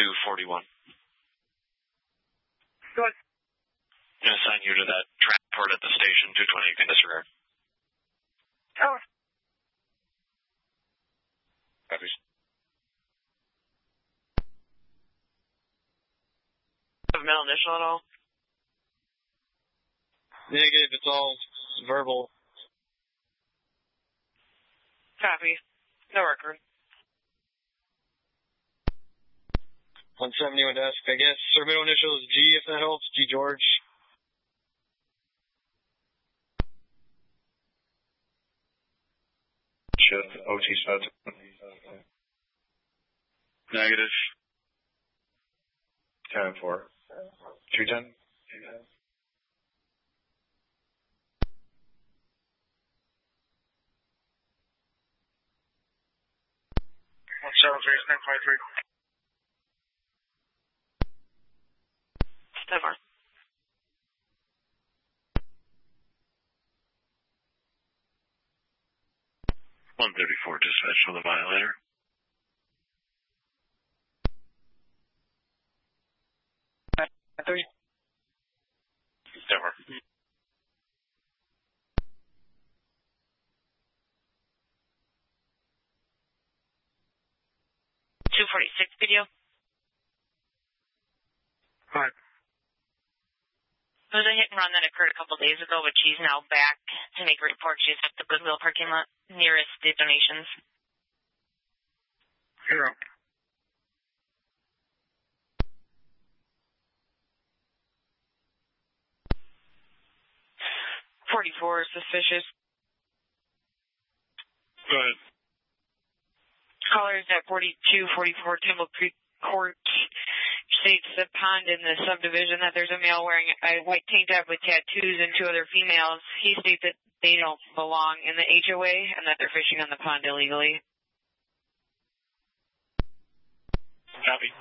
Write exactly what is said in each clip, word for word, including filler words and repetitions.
two forty-one. Go ahead. I'm going to assign you to that transport at the station, two twenty, you can disregard. Oh. Copies. Have mail initial at all? Negative, it's all verbal. Copy. No record. one seventy-one desk, I guess. Her middle initial is G, if that helps. G George. Shift, O T spot. Negative. ten four. two ten? one seven three, nine five three. Never. one thirty-four, dispatch for the violator. Three. Never. two forty-six video. Hi. There was a hit and run that occurred a couple days ago, but she's now back to make a report. She's at the Goodwill parking lot nearest the donations. Zero. forty-four, suspicious. Go ahead. Callers at forty-two forty-four Temple Creek Court states the pond in the subdivision that there's a male wearing a white tank top with tattoos and two other females. He states that they don't belong in the H O A and that they're fishing on the pond illegally. Copy.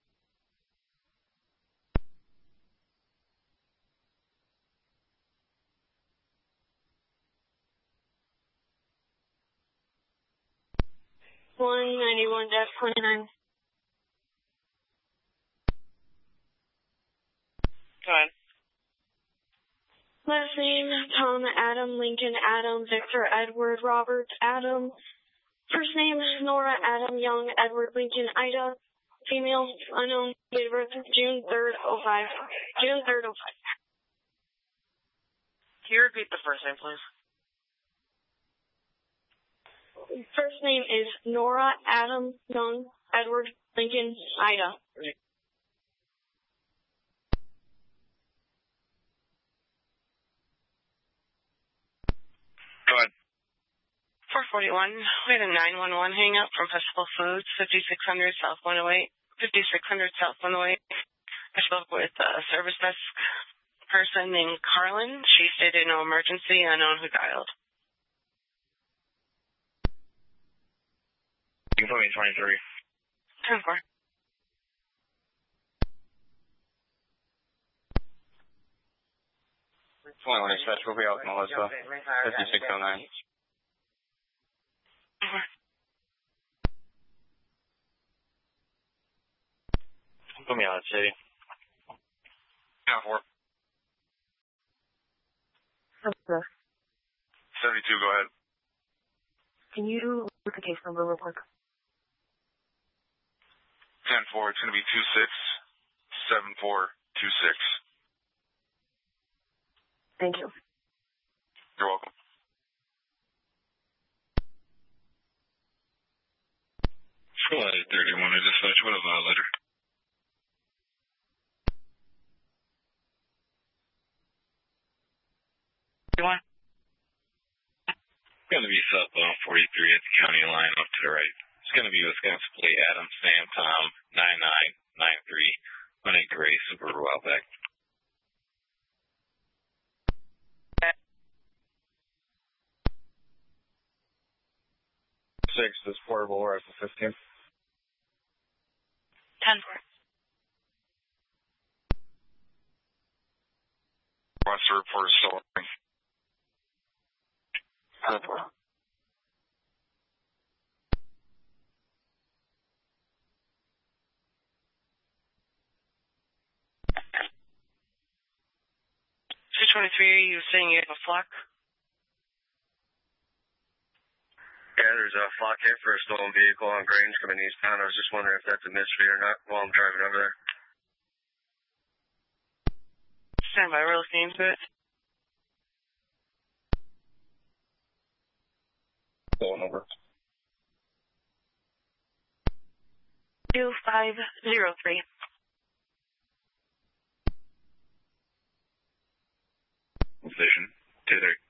one ninety-one dash twenty-nine. Go ahead. Last name, Tom, Adam, Lincoln, Adam, Victor, Edward, Robert, Adam. First name is Nora, Adam, Young, Edward, Lincoln, Ida. Female, unknown, date of birth, June third, oh five. June third, oh five. Can you repeat the first name, please? First name is Nora, Adam, Young, Edward, Lincoln, Ida. Go ahead. four forty-one, we had a nine one one hang up from Festival Foods, fifty-six hundred South one oh eight. fifty-six hundred South one oh eight. I spoke with a service desk person named Carlin. She stated no emergency, unknown who dialed. You can put me in twenty-three. ten four. twenty-one dispatch, we'll be out in Melissa. fifty-six oh nine. Put me out at city. ten four. seventy-two, go ahead. Can you look the case number real quick? ten four, it's going to be two six seven four two six. Thank you. You're welcome. Flight thirty-one, I dispatch. What a violator. thirty-one. It's going to be southbound forty-three at the county line up to the right. It's going to be Wisconsin plate Adam, Sam, Tom, nine nine nine three, one eight Gray, Subaru Outback. Six is portable rifle fifteen. ten four. Wants to report a story. ten four. twenty-three, you were saying you have a flock? Yeah, there's a flock hit for a stolen vehicle on Grange coming eastbound. I was just wondering if that's a mystery or not while I'm driving over there. Stand by, we're looking into it. Phone number. two five zero three. Position two three.